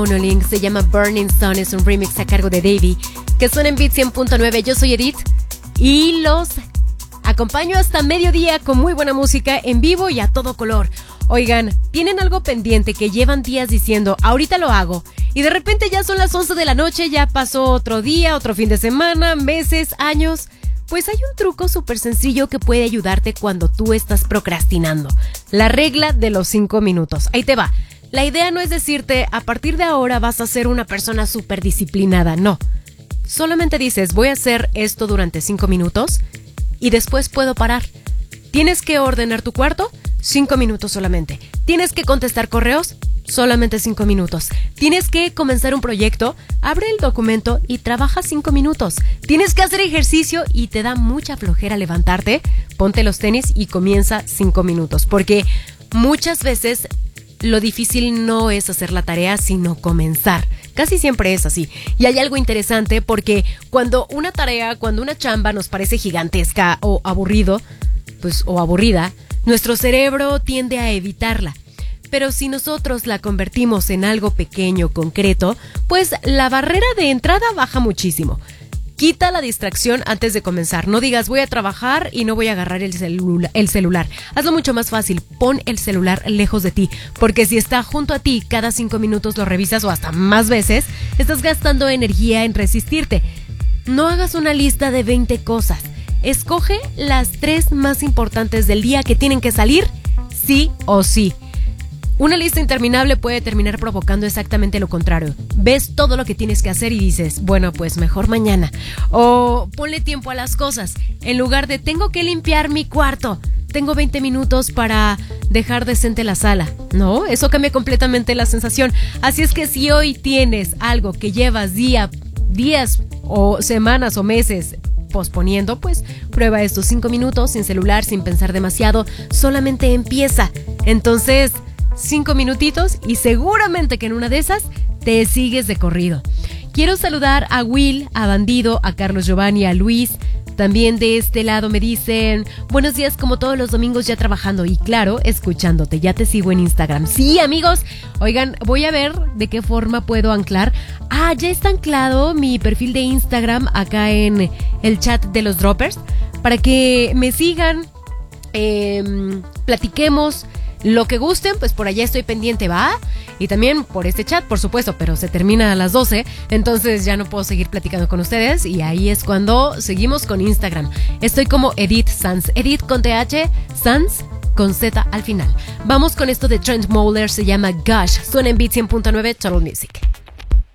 Monolink, se llama Burning Sun, es un remix a cargo de Davey, que suena en Beat 100.9. Yo soy Edith y los acompaño hasta mediodía con muy buena música en vivo y a todo color. Oigan, ¿tienen algo pendiente que llevan días diciendo, ahorita lo hago? Y de repente ya son las 11 de la noche, ya pasó otro día, otro fin de semana, meses, años. Pues hay un truco súper sencillo que puede ayudarte cuando tú estás procrastinando. La regla de los 5 minutos. Ahí te va. La idea no es decirte, a partir de ahora vas a ser una persona súper disciplinada, no. Solamente dices, voy a hacer esto durante 5 minutos y después puedo parar. ¿Tienes que ordenar tu cuarto? 5 minutos solamente. ¿Tienes que contestar correos? Solamente 5 minutos. ¿Tienes que comenzar un proyecto? Abre el documento y trabaja 5 minutos. ¿Tienes que hacer ejercicio y te da mucha flojera levantarte? Ponte los tenis y comienza 5 minutos. Porque muchas veces lo difícil no es hacer la tarea, sino comenzar. Casi siempre es así. Y hay algo interesante porque cuando una tarea, cuando una chamba nos parece gigantesca o aburrida, nuestro cerebro tiende a evitarla. Pero si nosotros la convertimos en algo pequeño, concreto, pues la barrera de entrada baja muchísimo. Quita la distracción antes de comenzar. No digas voy a trabajar y no voy a agarrar el celular. Hazlo mucho más fácil. Pon el celular lejos de ti. Porque si está junto a ti, cada 5 minutos lo revisas o hasta más veces, estás gastando energía en resistirte. No hagas una lista de 20 cosas. Escoge las 3 más importantes del día que tienen que salir sí o sí. Una lista interminable puede terminar provocando exactamente lo contrario. Ves todo lo que tienes que hacer y dices, bueno, pues mejor mañana. O ponle tiempo a las cosas. En lugar de tengo que limpiar mi cuarto, tengo 20 minutos para dejar decente la sala. No, eso cambia completamente la sensación. Así es que si hoy tienes algo que llevas días o semanas o meses posponiendo, pues prueba estos 5 minutos sin celular, sin pensar demasiado. Solamente empieza. Entonces 5 minutitos y seguramente que en una de esas te sigues de corrido. Quiero saludar a Will, a Bandido, a Carlos Giovanni, a Luis. También de este lado me dicen, buenos días como todos los domingos ya trabajando y claro, escuchándote, ya te sigo en Instagram. Sí, amigos, oigan, voy a ver de qué forma puedo anclar. Ya está anclado mi perfil de Instagram acá en el chat de los Droppers para que me sigan, platiquemos. Lo que gusten, pues por allá estoy pendiente, ¿va? Y también por este chat, por supuesto, pero se termina a las 12, entonces ya no puedo seguir platicando con ustedes y ahí es cuando seguimos con Instagram. Estoy como Edith Sanz, Edith con TH, Sanz con Z al final. Vamos con esto de Trent Moller, se llama Gosh, suena en Beat 100.9 Total Music.